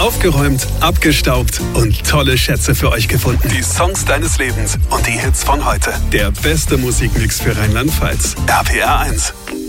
Aufgeräumt, abgestaubt und tolle Schätze für euch gefunden. Die Songs deines Lebens und die Hits von heute. Der beste Musikmix für Rheinland-Pfalz. RPR 1.